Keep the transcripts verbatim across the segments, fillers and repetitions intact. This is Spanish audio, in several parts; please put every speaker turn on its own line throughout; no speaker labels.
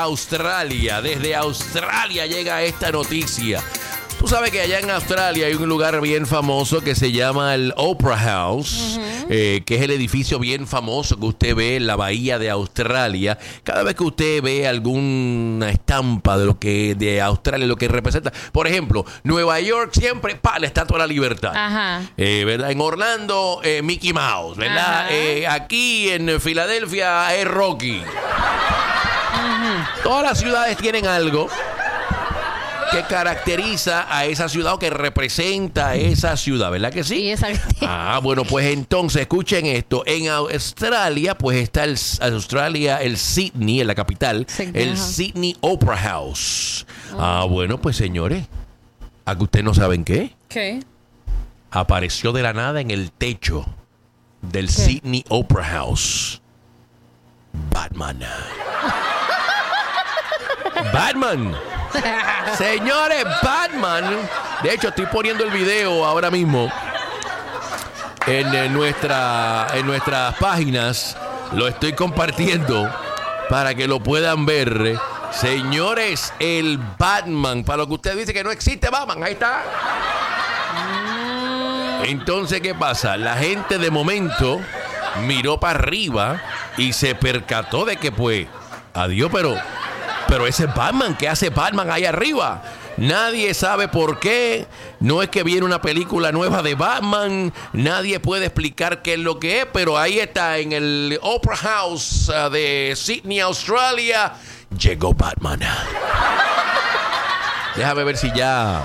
Australia. Desde Australia llega esta noticia. Tú sabes que allá en Australia hay un lugar bien famoso que se llama el Opera House, uh-huh. eh, que es el edificio bien famoso que usted ve en la bahía de Australia. Cada vez que usted ve alguna estampa de lo que de Australia, lo que representa, por ejemplo, Nueva York siempre, pa, la Estatua de la Libertad,
Ajá.
eh, ¿verdad? En Orlando, eh, Mickey Mouse, ¿verdad? Eh, aquí en Filadelfia es Rocky. Uh-huh. Todas las ciudades tienen algo que caracteriza a esa ciudad o que representa a esa ciudad, ¿verdad que sí?
Sí, exacto.
Ah, bueno, pues entonces, escuchen esto. En Australia, pues está el Australia, el Sydney, en la capital, sí, el ajá. Sydney Opera House. Oh. Ah, bueno, pues señores, ¿a que ustedes no saben qué?
¿Qué?
Apareció de la nada en el techo del
¿Qué?
Sydney Opera House Batman. Batman. Señores, Batman. De hecho, estoy poniendo el video ahora mismo en, en, nuestra, en nuestras páginas. Lo estoy compartiendo para que lo puedan ver. Señores, el Batman. Para lo que usted dice que no existe Batman, ahí está. Entonces, ¿qué pasa? La gente de momento miró para arriba y se percató de que, pues, adiós, pero... Pero ese Batman, ¿qué hace Batman ahí arriba? Nadie sabe por qué. No es que viene una película nueva de Batman. Nadie puede explicar qué es lo que es. Pero ahí está, en el Opera House uh, de Sydney, Australia. Llegó Batman. Déjame ver si ya...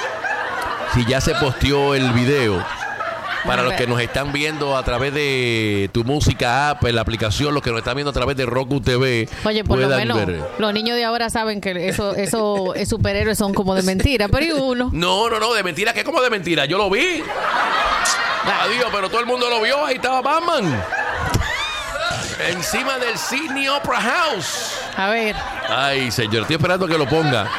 Si ya se posteó el video. Para los que nos están viendo a través de Tu Música App, en la aplicación, los que nos están viendo a través de Roku T V.
Oye, por lo menos ver. Los niños de ahora saben que eso, eso es superhéroes son como de mentira, pero ¿y uno?
No, no, no, de mentira, ¿qué como de mentira? Yo lo vi. Adiós, pero todo el mundo lo vio, ahí estaba Batman. Encima del Sydney Opera House.
A ver.
Ay, señor, estoy esperando que lo ponga.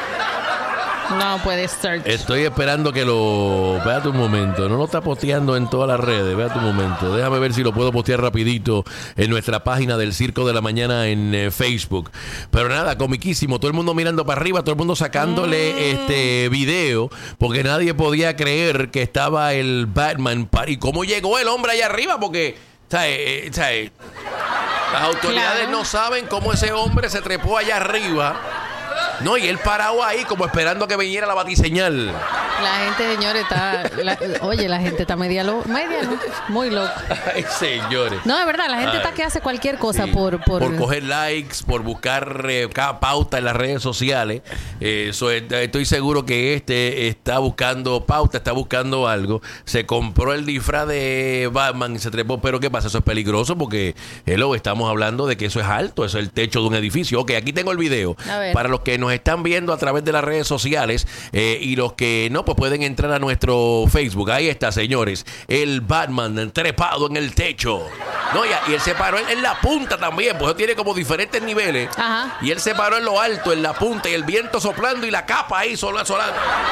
No puede search.
Estoy esperando que lo... Espérate un momento. No lo está posteando en todas las redes. Espérate un momento. Déjame ver si lo puedo postear rapidito en nuestra página del Circo de la Mañana en eh, Facebook. Pero nada, comiquísimo. Todo el mundo mirando para arriba, todo el mundo sacándole mm. este video, porque nadie podía creer que estaba el Batman. ¿Y cómo llegó el hombre allá arriba? Porque, ¿sabes? ¿sabes? Las autoridades claro. no saben cómo ese hombre se trepó allá arriba. No, y él parado ahí como esperando que viniera la batiseñal.
La gente, señores, está... La, oye, la gente está media loca. Media loca. Muy loca.
Ay, señores.
No, es verdad, la gente Ay. está que hace cualquier cosa sí. por, por...
Por coger likes, por buscar eh, pauta en las redes sociales. Eh, so, estoy seguro que este está buscando pauta, está buscando algo. Se compró el disfraz de Batman y se trepó. Pero ¿qué pasa? Eso es peligroso porque, hello, estamos hablando de que eso es alto. Eso es el techo de un edificio. Ok, aquí tengo el video. Para los que nos están viendo a través de las redes sociales eh, y los que no, pues pueden entrar a nuestro Facebook. Ahí está, señores, el Batman trepado en el techo. No, y, y él se paró en, en la punta también, pues tiene como diferentes niveles. Ajá. Y él se paró en lo alto, en la punta, y el viento soplando y la capa ahí sola, solando.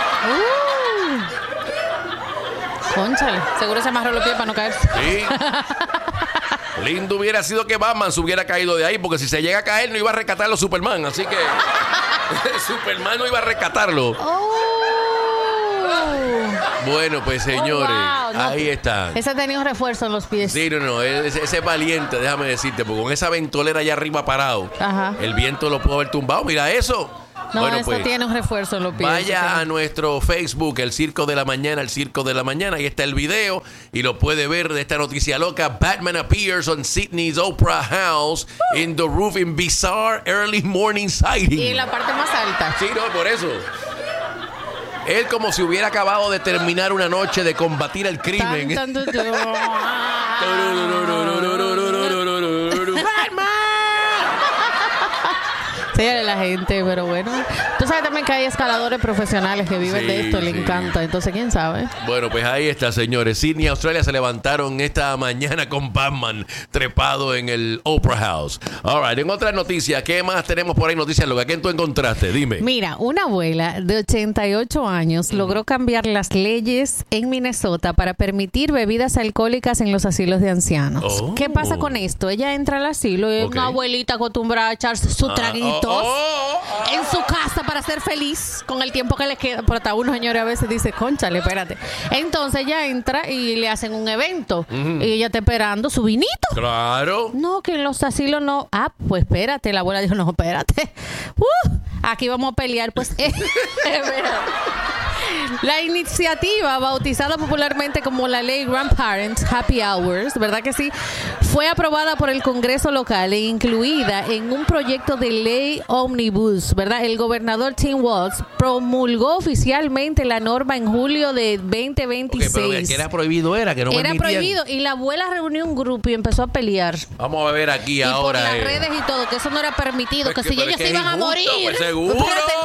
Uh. Cónchale, seguro se amarró los pies para no caerse.
Sí. Lindo hubiera sido que Batman se hubiera caído de ahí, porque si se llega a caer no iba a rescatarlo Superman, así que Superman no iba a rescatarlo.
Oh.
Bueno, pues señores,
oh, wow. no,
ahí está.
Ese tenía un refuerzo en los pies.
Sí, no, no, ese, ese es valiente, déjame decirte, porque con esa ventolera allá arriba parado, Ajá. el viento lo pudo haber tumbado, mira eso.
No,
bueno,
eso
pues,
tiene un refuerzo en los pies.
Vaya a nuestro Facebook, el Circo de la Mañana, el Circo de la Mañana. Ahí está el video y lo puede ver de esta noticia loca. Batman appears on Sydney's Opera House uh. in the roof in bizarre early morning sighting.
Y en la parte más alta.
Sí, no, por eso. Él como si hubiera acabado de terminar una noche de combatir el crimen. Tan, tan, tan,
sí, la gente, pero bueno. Tú sabes también que hay escaladores profesionales que viven sí, de esto, sí. le encanta. Entonces, ¿quién sabe?
Bueno, pues ahí está, señores. Sydney, Australia se levantaron esta mañana con Batman trepado en el Opera House. All right, en otras noticias, ¿qué más tenemos por ahí? Noticias locas. ¿Quién tú encontraste? Dime.
Mira, una abuela de ochenta y ocho años mm. logró cambiar las leyes en Minnesota para permitir bebidas alcohólicas en los asilos de ancianos. Oh. ¿Qué pasa con esto? Ella entra al asilo y es okay. una abuelita acostumbrada a echarse su traguito. eventos
Oh, oh.
en su casa para ser feliz con el tiempo que les queda. Pero hasta uno, señores, a veces dice, cónchale, espérate. Entonces ella entra y le hacen un evento. Uh-huh. Y ella está esperando su vinito.
Claro.
No, que en los asilos no. Ah, pues espérate. La abuela dijo, no, espérate. Uh, aquí vamos a pelear. Pues, eh, la iniciativa, bautizada popularmente como la ley Grandparents Happy Hours, ¿verdad que sí? Fue aprobada por el Congreso local e incluida en un proyecto de ley Omnibus, ¿verdad? El gobernador Tim Walz promulgó oficialmente la norma en julio de veinte veintiséis.
Okay, pero que era prohibido, era que no
Era
permitían.
prohibido y la abuela reunió un grupo y empezó a pelear.
Vamos a ver aquí
y
ahora.
Y por las
eh.
redes y todo, que eso no era permitido,
Pues
que, que si ellas se iban a morir.
Pues seguro.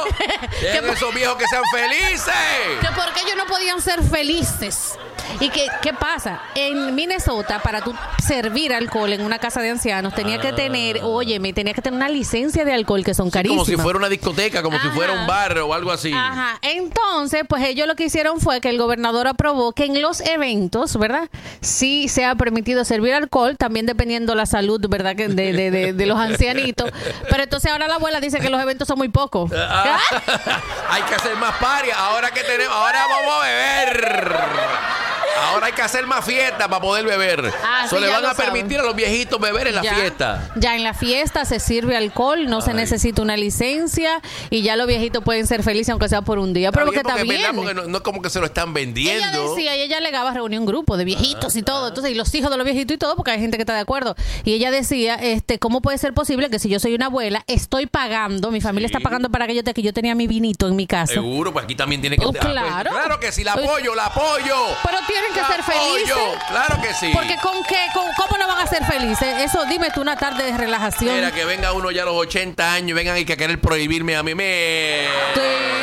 Dejen
que,
esos viejos que sean felices.
Que porque ellos no podían ser felices. ¿Y qué, qué pasa? En Minnesota, para tú servir alcohol en una casa de ancianos, tenía ah. que tener, óyeme, tenía que tener una licencia de alcohol que son sí, carísimas.
Como si fuera una discoteca, como Ajá. si fuera un bar o algo así.
Ajá. Entonces, pues ellos lo que hicieron fue que el gobernador aprobó que en los eventos, ¿verdad? Sí sea permitido servir alcohol, también dependiendo la salud, ¿verdad? De, de, de, de los ancianitos. Pero entonces ahora la abuela dice que los eventos son muy pocos.
Ah. Hay que hacer más parias. Ahora que tenemos, ahora vamos a beber. Ahora hay que hacer más fiesta para poder beber.
Ah,
so
sí,
le van a
saben.
permitir a los viejitos beber en la
ya,
fiesta.
Ya en la fiesta se sirve alcohol, no Ay. se necesita una licencia y ya los viejitos pueden ser felices aunque sea por un día. Está pero porque, porque está bien.
Porque no, no es como que se lo están vendiendo.
Ella decía, y ella alegaba reunir un grupo de viejitos ah, y todo. Entonces, y los hijos de los viejitos y todo, porque hay gente que está de acuerdo. Y ella decía, este, ¿cómo puede ser posible que si yo soy una abuela, estoy pagando, mi familia sí. está pagando para que yo, te, que yo tenía mi vinito en mi casa?
Seguro, pues aquí también tiene que...
Oh, claro.
Pues, claro que sí, la apoyo, la apoyo.
Pero tienen que
la
ser felices.
Yo, claro que sí.
Porque con qué, con, ¿cómo no van a ser felices? Eso, dime tú, una tarde de relajación.
Mira, que venga uno ya a los ochenta años, vengan y que querer prohibirme a mí. Me...
Sí.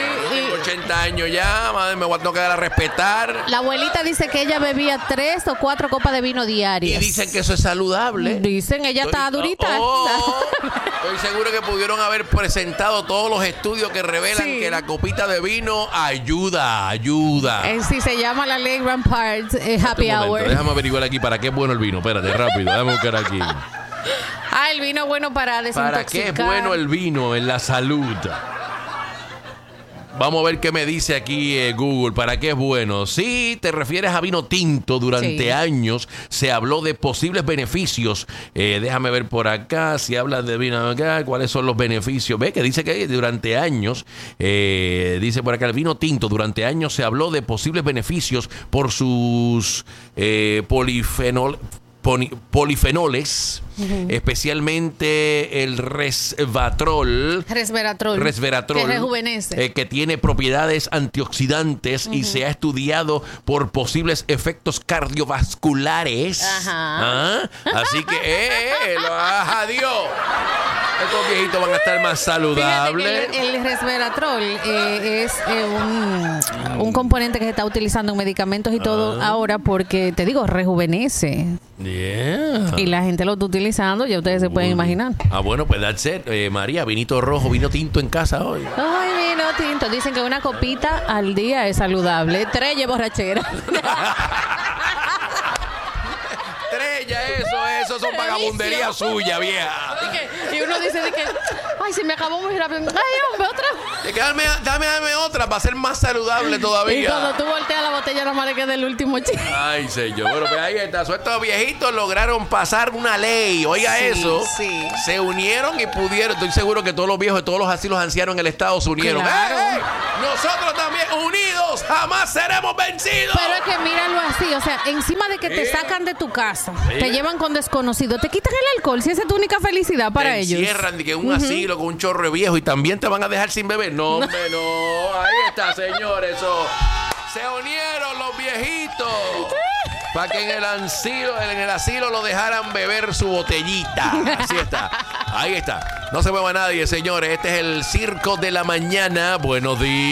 ochenta años ya, madre, me voy a tener que dar a respetar.
La abuelita dice que ella bebía tres o cuatro copas de vino diarias.
Y dicen que eso es saludable.
Dicen, ella Estoy, está durita.
Oh, oh, estoy seguro que pudieron haber presentado todos los estudios que revelan sí. que la copita de vino ayuda, ayuda.
En sí se llama la ley Grandparents eh, Happy Hour.
Déjame averiguar aquí para qué es bueno el vino. Espérate, rápido, déjame buscar aquí.
Ah, el vino es bueno para desintoxicar.
¿Para qué es bueno el vino en la salud? Vamos a ver qué me dice aquí eh, Google. ¿Para qué es bueno? Si te refieres a vino tinto, durante sí. años se habló de posibles beneficios. Eh, déjame ver por acá. Si hablas de vino acá, ¿cuáles son los beneficios? Ve que dice que durante años, eh, dice por acá, el vino tinto, durante años se habló de posibles beneficios por sus eh, polifenol, poli, polifenoles. Uh-huh. Especialmente el resveratrol.
Resveratrol.
Resveratrol.
Que rejuvenece.
Eh, que tiene propiedades antioxidantes uh-huh. y se ha estudiado por posibles efectos cardiovasculares.
Ajá.
¿Ah? Así que, eh, eh, lo ajá, Dios. Estos viejitos van a estar más saludables.
El, el resveratrol eh, es eh, un, un componente que se está utilizando en medicamentos y todo ah. ahora porque, te digo, rejuvenece.
Yeah.
Y la gente lo está utilizando, ya ustedes se pueden imaginar.
Ah, bueno, pues that's it. Eh, María, vinito rojo, vino tinto en casa hoy.
Ay, vino tinto. Dicen que una copita al día es saludable. Tres de borrachera.
Tres, ya eso, eso son vagabunderías suyas, vieja.
Y uno dice de que, ay, se me acabó muy rápido. Ay, hombre, otra.
Dame, dame, dame otra para ser más saludable todavía.
Y cuando tú volteas la botella, nomás le queda el último chico.
Ay, señor. Bueno, pues ahí está. So, estos viejitos lograron pasar una ley. Oiga sí, eso.
Sí.
Se unieron y pudieron. Estoy seguro que todos los viejos de todos los asilos ancianos en el estado se unieron.
Claro.
¡Eh, eh! Nosotros también, unidos, jamás seremos vencidos.
Pero es que míralo así. O sea, encima de que te yeah. sacan de tu casa, yeah. te llevan con desconocidos, te quitan el alcohol. Si esa es tu única felicidad para
te
ellos.
Cierran de que un uh-huh. asilo con un chorro de viejo y también te van a dejar sin beber. No, hombre, no. Ahí está, señores. Oh. Se unieron los viejitos para que en el asilo, en el asilo lo dejaran beber su botellita. Así está. Ahí está. No se mueva nadie, señores. Este es el Circo de la Mañana. Buenos días.